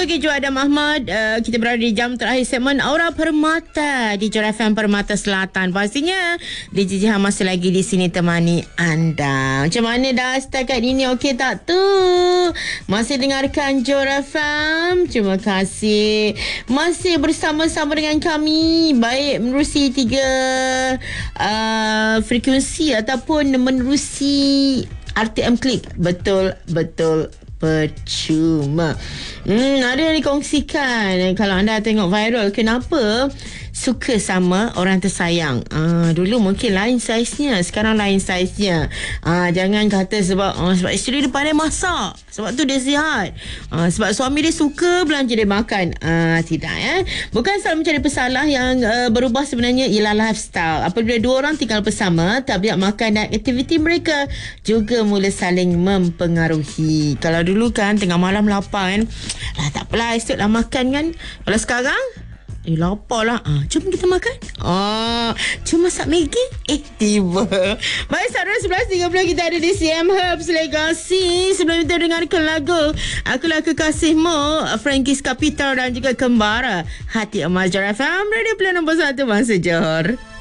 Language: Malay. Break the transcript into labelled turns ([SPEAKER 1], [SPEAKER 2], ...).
[SPEAKER 1] pagi Joe Adam Ahmad. Kita berada di jam terakhir segmen Aura Permata di Jora FM Permata Selatan. Pastinya DJ Jihan masih lagi di sini temani anda. Macam mana dah setakat ini, okey tak tu? Masih dengarkan Jora FM. Terima kasih. Masih bersama-sama dengan kami, baik menerusi 3 frekuensi ataupun menerusi RTM Klik. Betul percuma. Ada yang dikongsikan kalau anda tengok viral, kenapa suka sama orang tersayang. Dulu mungkin lain saiznya, sekarang lain saiznya. Jangan kata sebab isteri dia pandai masak, sebab tu dia sihat. Sebab suami dia suka belanja dia makan. Tidak ya. Bukan selalu mencari pesalah, yang berubah sebenarnya ialah lifestyle. Apabila dua orang tinggal bersama, tabiat makan dan aktiviti mereka juga mula saling mempengaruhi. Kalau dulu kan tengah malam lapar kan, tak apalah esoklah makan kan. Kalau sekarang lapar lah, jom kita makan. Cuma masak Maggi. Tiba. Baik, saudara, 11.30 kita ada di CM Herbs Legacy. Sebelum kita dengarkan lagu Akulah Kekasihmu, Frankie Capita dan juga Kembara Hati Emas, Jora FM, radio pilihan nombor 1 Bangsa Johor.